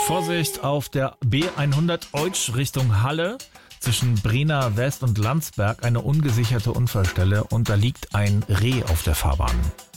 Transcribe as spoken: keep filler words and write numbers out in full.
Vorsicht auf der B hundert Eutsch Richtung Halle. Zwischen Brenner West und Landsberg eine ungesicherte Unfallstelle und da liegt ein Reh auf der Fahrbahn.